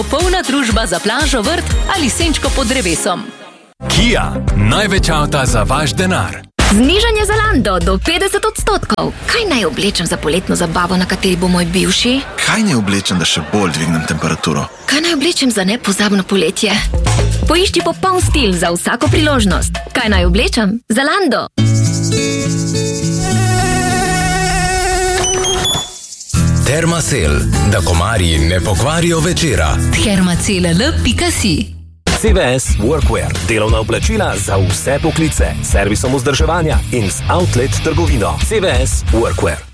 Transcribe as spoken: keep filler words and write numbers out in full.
Popolna družba za plažo, vrt ali senčko pod drevesom. Kia, največ avta za vaš denar. Znižanje Zalando do petdeset odstotkov. Kaj naj oblečem za poletno zabavo, na kateri bo moj bivši? Kaj naj oblečem, da še bolj dvignem temperaturo? Kaj naj oblečem za nepozabno poletje? Poišči popoln stil za vsako priložnost. Kaj naj oblečem? Zalando. Thermacell, da komarji ne pokvarijo večera. thermacell pika si. C V S Workwear, delovna oblačila za vse poklice, servisom vzdrževanja in z outlet trgovino. C V S Workwear.